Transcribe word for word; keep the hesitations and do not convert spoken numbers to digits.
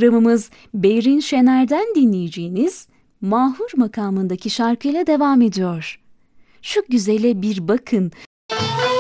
Programımız Behrin Şener'den dinleyeceğiniz Mahur makamındaki şarkıyla devam ediyor. Şu güzele bir bakın,